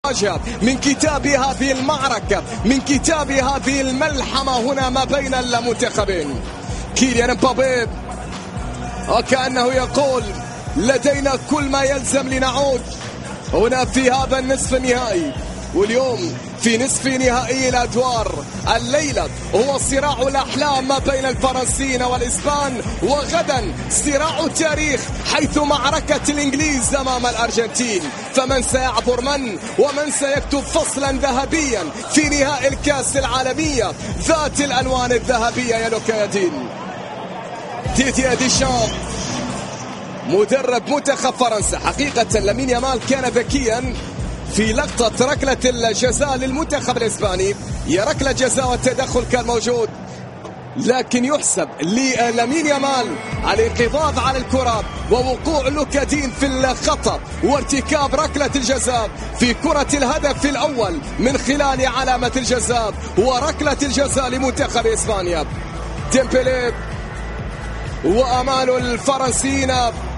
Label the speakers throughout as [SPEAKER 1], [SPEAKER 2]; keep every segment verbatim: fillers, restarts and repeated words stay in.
[SPEAKER 1] من كتاب هذه المعركة، من كتاب هذه الملحمة هنا ما بين المنتخبين. كيليان مبابي وكأنه يقول لدينا كل ما يلزم لنعود هنا في هذا النصف النهائي. واليوم في نصف نهائي الأدوار الليلة هو صراع الأحلام ما بين الفرنسيين والإسبان، وغدا صراع التاريخ حيث معركة الإنجليز أمام الأرجنتين. فمن سيعبر من، ومن سيكتب فصلا ذهبيا في نهائي الكأس العالمية ذات الألوان الذهبية يا لوكايدين. ديدييه ديشامب مدرب منتخب فرنسا. حقيقة لامين يامال كان ذكيا في لقطة ركلة الجزاء للمنتخب الإسباني. يا ركلة جزاء والتدخل كان موجود، لكن يحسب لامين يامال الانقضاض على الكرة ووقوع لوكادين في الخطأ وارتكاب ركلة الجزاء في كرة الهدف الأول من خلال علامة الجزاء وركلة الجزاء لمنتخب إسبانيا. ديمبلي وأمال الفرنسيين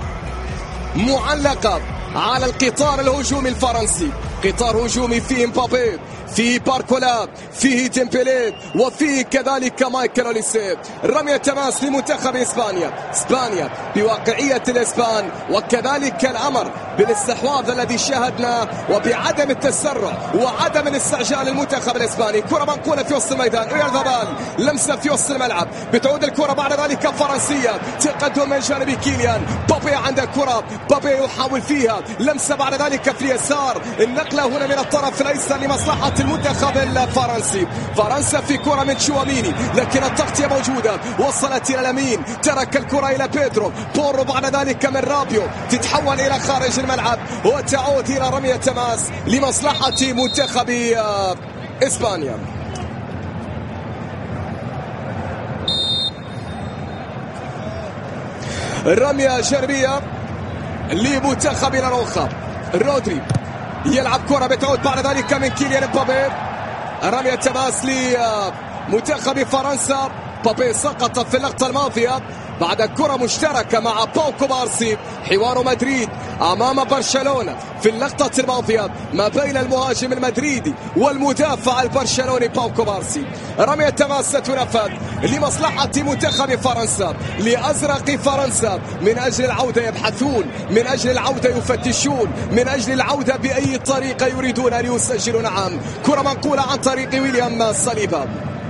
[SPEAKER 1] معلقة على القطار الهجومي الفرنسي. قطار هجومي فيه مبابي، فيه باركولا، فيه ديمبلي، وفيه كذلك مايكل أوليسي. رمية تماس لمنتخب إسبانيا. إسبانيا بواقعية الإسبان وكذلك الأمر بالاستحواذ الذي شاهدناه وبعدم التسرع وعدم الاستعجال المنتخب الإسباني. كرة منقولة في وسط الميدان، ويرذبال لمسة في وسط الملعب، بتعود الكرة بعد ذلك فرنسية. تقدم من جانب كيليان بابي عند الكرة، بابي يحاول فيها لمسة بعد ذلك في اليسار. النقلة هنا من الطرف الأيسر لمصلحة المنتخب الفرنسي. فرنسا في كرة من تشواميني، لكن التغطية موجودة، وصلت إلى لامين، ترك الكرة إلى بيدرو بورو، بعد ذلك من رابيو تتحول إلى خارج الملعب وتعود إلى رمية تماس لمصلحة منتخب إسبانيا. الرمية جانبية لمنتخب الاروخا. رودري يلعب كرة بتعود بعد ذلك من كيليان مبابي. رمية تماس لمنتخب فرنسا. مبابي سقط في اللقطة الماضية بعد كرة مشتركة مع باو كوبارسي. حوار مدريد أمام برشلونة في اللقطة الماضية ما بين المهاجم المدريدي والمدافع البرشلوني باو كوبارسي. رمية تماس تنفذ لمصلحة منتخب فرنسا، لأزرق فرنسا، من أجل العودة يبحثون، من أجل العودة يفتشون، من أجل العودة بأي طريقة يريدون أن يسجلوا. نعم، كرة منقولة عن طريق ويليام صليبا.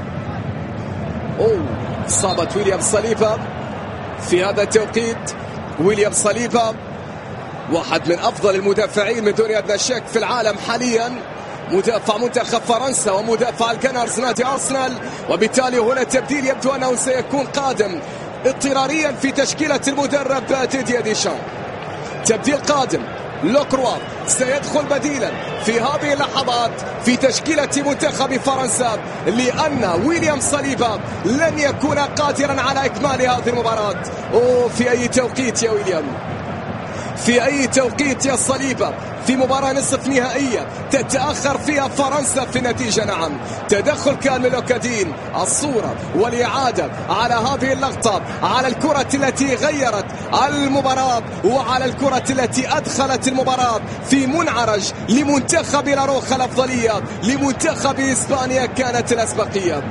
[SPEAKER 1] أوه، إصابة ويليام صليبا في هذا التوقيت. ويليام صليبا واحد من أفضل المدافعين من دون أدنى شك في العالم حاليا، مدافع منتخب فرنسا ومدافع الجنرز نادي أرسنال، وبالتالي هنا التبديل يبدو أنه سيكون قادم اضطراريا في تشكيلة المدرب ديدييه ديشامب. تبديل قادم، لوكروا سيدخل بديلا في هذه اللحظات في تشكيلة منتخب فرنسا، لأن ويليام صليبا لن يكون قادرا على إكمال هذه المباراة. وفي أي توقيت يا ويليام، في أي توقيت يا صليبا في مباراة نصف نهائية تتأخر فيها فرنسا في النتيجة. نعم، تدخل كان من لوكادين. الصورة والإعادة على هذه اللقطة، على الكرة التي غيرت المباراة وعلى الكرة التي أدخلت المباراة في منعرج لمنتخب الاروخا. الأفضلية لمنتخب إسبانيا كانت الأسبقية.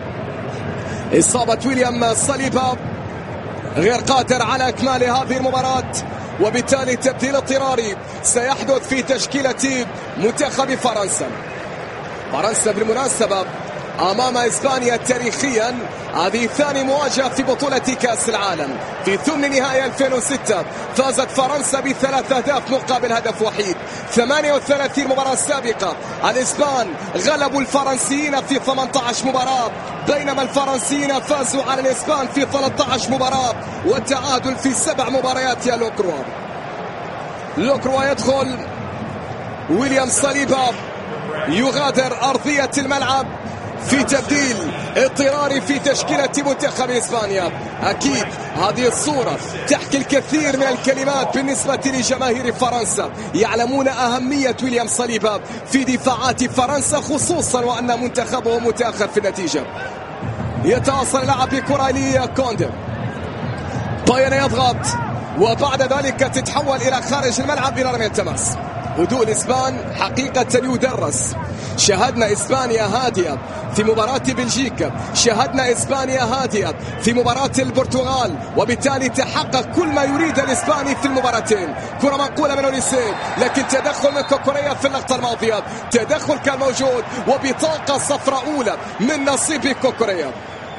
[SPEAKER 1] إصابة ويليام صليبا غير قادر على إكمال هذه المباراة، وبالتالي تبديل اضطراري سيحدث في تشكيلة منتخب فرنسا. فرنسا بالمناسبة أمام إسبانيا تاريخيا هذه ثاني مواجهة في بطولة كأس العالم. في ثمن نهائي ألفين وستة فازت فرنسا بثلاث أهداف مقابل هدف وحيد. ثمانية وثلاثين مباراة سابقة الإسبان غلبوا الفرنسيين في ثمانية عشر مباراة، بينما الفرنسيين فازوا على الإسبان في ثلاثة عشر مباراة، والتعادل في سبع مباريات. يا لوكروا لوكروا يدخل. ويليام صليبا يغادر أرضية الملعب في تبديل اضطراري في تشكيلة منتخب إسبانيا. أكيد هذه الصورة تحكي الكثير من الكلمات بالنسبة لجماهير فرنسا. يعلمون أهمية ويليام صليبا في دفاعات فرنسا، خصوصا وأن منتخبه متأخر في النتيجة. يتواصل اللعب بكرة لكوندي. بايرن يضغط، وبعد ذلك تتحول إلى خارج الملعب إلى رمية تماس. هدوء الإسبان حقيقة يدرس. شاهدنا إسبانيا هادئة في مباراة بلجيكا، شاهدنا إسبانيا هادئة في مباراة البرتغال، وبالتالي تحقق كل ما يريد الإسباني في المباراتين. كرة منقولة من أوليسيه، لكن تدخل من كوكوريا في اللقطة الماضية، تدخل كان موجود وبطاقة صفراء أولى من نصيب كوكوريا.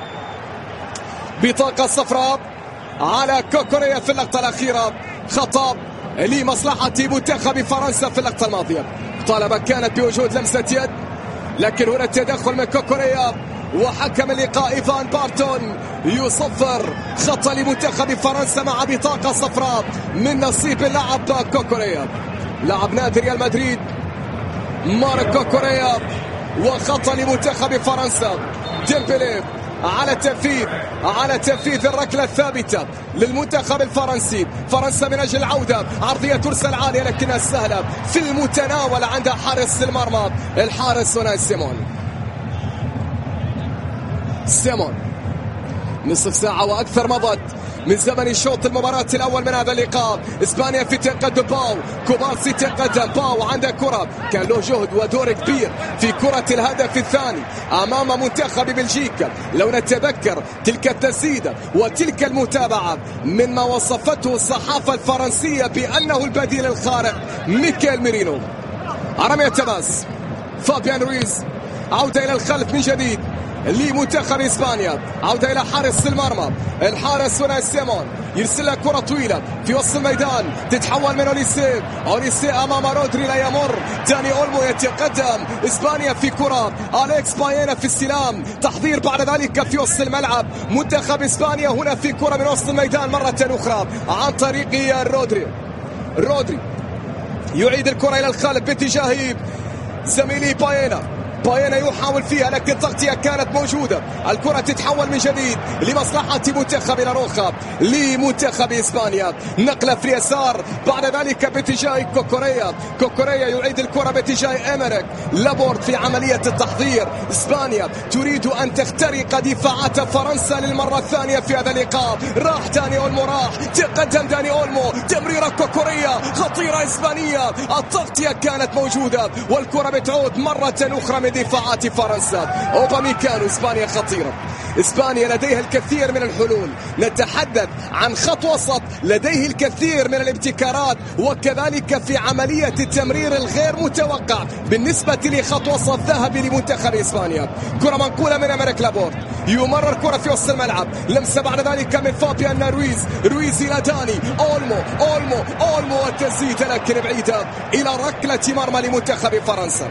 [SPEAKER 1] بطاقة صفراء على كوكوريا في اللقطة الأخيرة، خطأ لمصلحة منتخب فرنسا في اللقطة الماضية. طالما كانت بوجود لمسة يد، لكن هنا التدخل من كوكوريا وحكم اللقاء إيفان بارتون يصفر خطأ لمنتخب فرنسا مع بطاقة صفراء من نصيب اللاعب كوكوريا، لاعب نادي ريال مدريد مارك كوكوريا، وخطأ لمنتخب فرنسا. ديمبلي على التنفيذ على تنفيذ الركلة الثابتة للمنتخب الفرنسي. فرنسا من أجل العودة، عرضية ترسل عالية لكنها سهلة في المتناول عند حارس المرمى الحارس أوناي سيمون. سيمون نصف ساعة وأكثر مضت من زمن الشوط المباراة الأول من هذا اللقاء. إسبانيا في تقدم، باو كوبارسي تقدم، باو عنده كرة، كان له جهد ودور كبير في كرة الهدف الثاني أمام منتخب بلجيكا. لو نتذكر تلك التسديدة وتلك المتابعة مما وصفته الصحافة الفرنسية بأنه البديل الخارق ميكيل ميرينو. رمية تماس فابيان رويز، عودة إلى الخلف من جديد لمنتخب إسبانيا، عودة إلى حارس المرمى الحارس أوناي سيمون، يرسل لها كرة طويلة في وسط الميدان، تتحول من أوليسيه، أوليسيه أمام رودري لا يمر، داني أولمو يتقدم. إسبانيا في كرة، أليكس باينا في السلام، تحضير بعد ذلك في وسط الملعب. منتخب إسبانيا هنا في كرة من وسط الميدان مرة أخرى عن طريق رودري. رودري يعيد الكرة إلى الخلف باتجاه زميلي باينا. باينا يحاول فيها لكن تغطية كانت موجودة. الكرة تتحول من جديد لمصلحة منتخب لاروخا لمنتخب إسبانيا. نقلة في اليسار بعد ذلك باتجاه كوكوريا. كوكوريا يعيد الكرة باتجاه إمريك. لابورت في عملية التحضير. إسبانيا تريد أن تخترق دفاعات فرنسا للمرة الثانية في هذا اللقاء. راح داني أولمو، راح تقدم داني أولمو، تمريرة كوكوريا خطيرة إسبانية. التغطية كانت موجودة والكرة بتعود مرة أخرى من دفاعات فرنسا. أوباميكانو. إسبانيا خطيرة، إسبانيا لديها الكثير من الحلول. نتحدث عن خط وسط لديه الكثير من الابتكارات، وكذلك في عملية التمرير الغير متوقع بالنسبة لخط وسط ذهبي لمنتخب إسبانيا. كرة منقولة من أمريك لابورت، يمرر كرة في وسط الملعب، لمسة بعد ذلك من فابيان رويز. رويز إلى داني أولمو، أولمو أولمو والتسديد لكن بعيدة إلى ركلة مرمى لمنتخب فرنسا.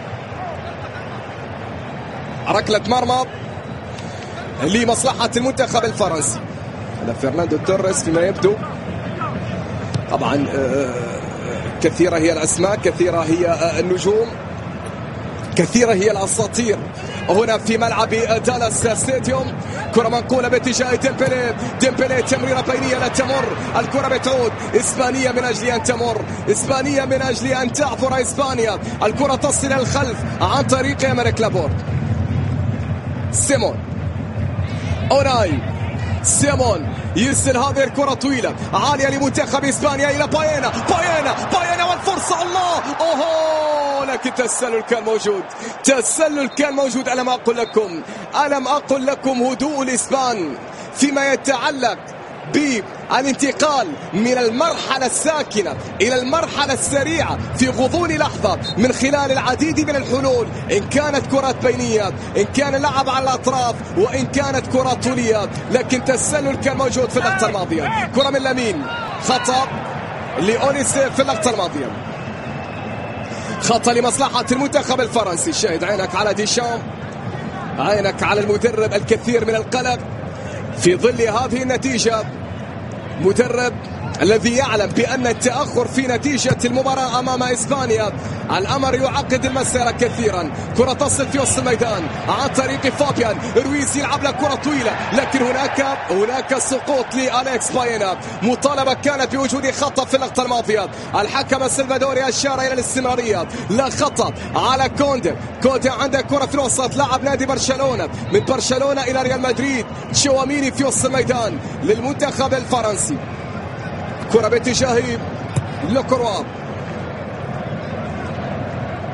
[SPEAKER 1] ركلة مرمى لمصلحة المنتخب الفرنسي. هذا فرناندو توريس فيما يبدو. طبعا كثيرة هي الأسماء، كثيرة هي النجوم، كثيرة هي الأساطير هنا في ملعب دالاس ستاديوم. كرة منقولة باتجاه ديمبلي. ديمبلي تمريرة بينية لا تمر، الكرة بتعود. إسبانيا من أجل أن تمر، إسبانيا من أجل أن تعبر إسبانيا. الكرة تصل إلى الخلف عن طريق أمريك لابورت. سيمون، أوناي سيمون يرسل هذه الكرة طويلة عالية لمنتخب إسبانيا إلى باينا. باينا باينا والفرصة، الله أوهو، لكن تسلل كان موجود، تسلل كان موجود. ألم أقل لكم ألم أقل لكم هدوء الإسبان فيما يتعلق بالانتقال من المرحلة الساكنة إلى المرحلة السريعة في غضون لحظة من خلال العديد من الحلول، إن كانت كرات بينية، إن كان اللعب على الأطراف، وإن كانت كرات طولية. لكن تسلل كان موجود في اللقطة الماضية. كرة من لامين، خطأ لأوليسيه في اللقطة الماضية، خطأ لمصلحة المنتخب الفرنسي. شاهد عينك على ديشام، عينك على المدرب، الكثير من القلق في ظل هذه النتيجة. مدرب الذي يعلم بأن التأخر في نتيجة المباراة أمام إسبانيا الأمر يعقد المسيرة كثيرا. كرة تصل في وسط الميدان عن طريق فابيان رويز، يلعب له كرة طويلة لكن هناك هناك سقوط لأليكس باينا. مطالبة كانت بوجود خطأ في اللقطة الماضية. الحكم السلفادوري أشار إلى الاستمرارية، لا خطأ على كوندي. كوندي عنده كرة في الوسط، لاعب نادي برشلونة، من برشلونة إلى ريال مدريد. تشواميني في وسط الميدان للمنتخب الفرنسي. كرة باتجاه لوكروا،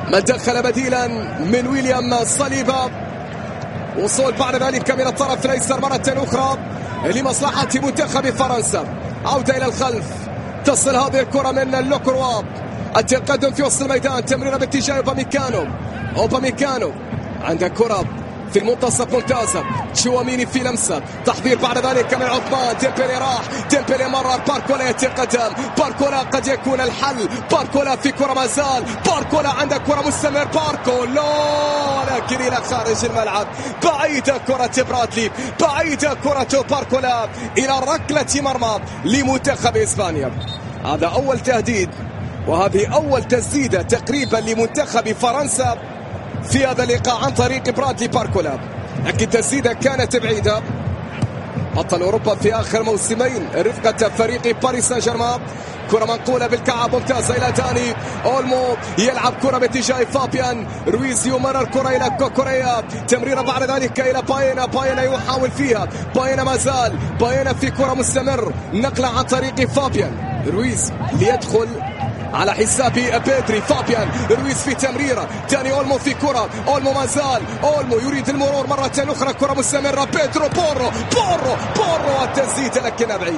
[SPEAKER 1] من دخل بديلا من ويليام صليبا. وصول بعد ذلك من الطرف الايسر مرة اخرى لمصلحة منتخب فرنسا. عودة الى الخلف، تصل هذه الكرة من لوكروا، التقدم في وسط الميدان، تمريرة باتجاه اوباميكانو. اوباميكانو عنده كرة في المنتصف ممتازة، تشواميني في لمسة، تحضير بعد ذلك من عثمان. ديمبلي راح، ديمبلي مرر، باركولا يتقدم، باركولا قد يكون الحل، باركولا في كرة ما زال، باركولا عنده كرة مستمر، باركولا لكن إلى خارج الملعب، بعيدة كرة برادلي، بعيدة كرة باركولا إلى ركلة مرمى لمنتخب إسبانيا. هذا أول تهديد وهذه أول تسديدة تقريبا لمنتخب فرنسا في هذا اللقاء عن طريق برادلي باركولا، لكن تسديدة كانت بعيدة. بطل أوروبا في آخر موسمين رفقة فريق باريس سان جيرمان. كرة منقولة بالكعب ممتازة إلى داني أولمو، يلعب كرة باتجاه فابيان رويز، يمرر الكرة إلى كوكوريا، تمريرة بعد ذلك إلى باينا، باينا يحاول فيها، باينا ما زال، باينا في كرة مستمر، نقلة عن طريق فابيان رويز ليدخل على حساب بيدري. فابيان رويز في تمريرة، داني أولمو في كرة، أولمو ما زال، أولمو يريد المرور مرة أخرى، كرة مستمرة، بيدرو بورو بورو بورو التسديدة لكنها بعيدة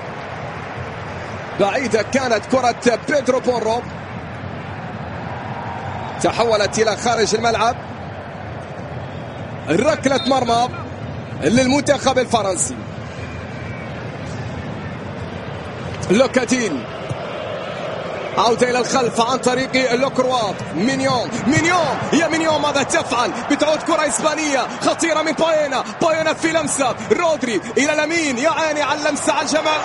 [SPEAKER 1] بعيدة كانت كرة بيدرو بورو، تحولت إلى خارج الملعب. ركلة مرمى للمنتخب الفرنسي. لوكاتين عودة إلى الخلف عن طريق لوكروا، مينيون مينيون يا مينيون ماذا تفعل؟ بتعود كرة إسبانية خطيرة من باينا، باينا في لمسة، رودري إلى لامين، يا عيني على اللمسة على الجمال،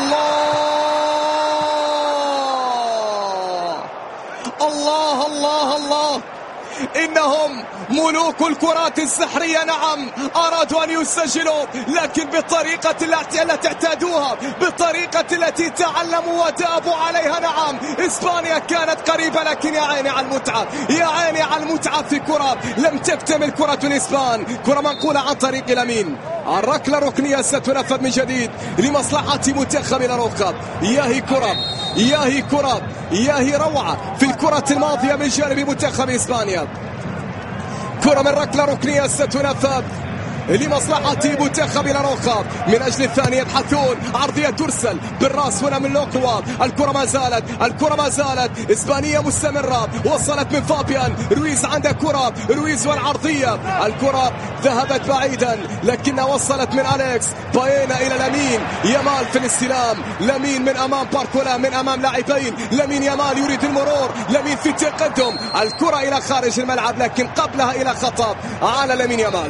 [SPEAKER 1] الله الله الله الله، إنهم ملوك الكرات السحرية. نعم أرادوا أن يسجلوا لكن بالطريقة التي اعتادوها، بالطريقة التي تعلموا ودابوا عليها. نعم إسبانيا كانت قريبة لكن يا عيني على المتعة، يا عيني على المتعة في كرة لم تكتمل كرة الإسبان. كرة منقولة عن طريق لامين، الركلة الركنية ستنفذ من جديد لمصلحة منتخب لاروخا. ياهي كرة، ياهي كرة، ياهي روعة في الكرة الماضية من جانب منتخب إسبانيا. كرة من ركلة ركنية ستنفذ لمصلحة منتخب لاروخا. من أجل الثانية يبحثون، عرضية ترسل بالراس هنا من لوكروا، الكرة ما زالت، الكرة ما زالت إسبانية مستمرة، وصلت من فابيان رويز، عنده كرة رويز والعرضية، الكرة ذهبت بعيدا لكنها وصلت من أليكس باينا إلى لامين يامال في الاستلام. لامين من أمام باركولا، من أمام لاعبين، لامين يامال يريد المرور، لامين في التقدم، الكرة إلى خارج الملعب لكن قبلها إلى خطأ على لامين يامال.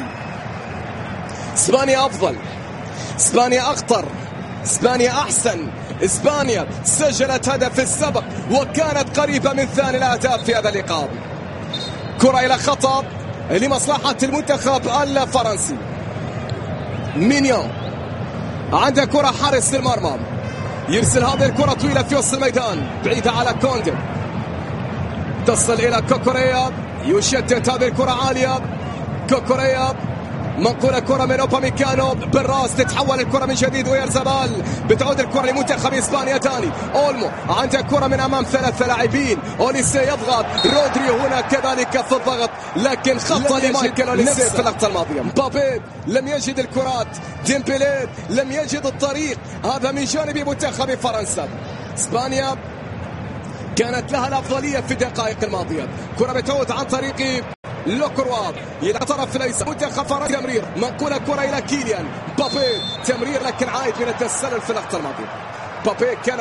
[SPEAKER 1] إسبانيا أفضل، إسبانيا أخطر، إسبانيا أحسن، إسبانيا سجلت هدف السبق وكانت قريبة من ثاني الأهداف في هذا اللقاء. كرة إلى خطأ لمصلحة المنتخب الفرنسي. مينيون عنده كرة، حارس المرمى يرسل هذه الكرة طويلة في وسط الميدان بعيدة على كوندي، تصل إلى كوكوريا، يشتت هذه الكرة عالية، كوكوريا منقولة كرة من اوباميكانو بالراس، تتحول الكرة من جديد ويرزبال، بتعود الكرة لمنتخب اسبانيا. تاني اولمو عنده كرة من امام ثلاثة لاعبين، اوليسي يضغط، رودري هنا كذلك في الضغط لكن خطأ لمايكل اوليسي في اللقطة الماضية. مبابي لم يجد الكرات، ديمبلي لم يجد الطريق، هذا من جانب منتخب فرنسا. اسبانيا كانت لها الافضلية في الدقائق الماضية. كرة بتعود عن طريق لوكروا إلى طرف ليس منتخب فرنسا، تمرير منقولة كرة إلى كيليان مبابي، تمرير لكن عايد من التسلل في اللقطة الماضية. مبابي كان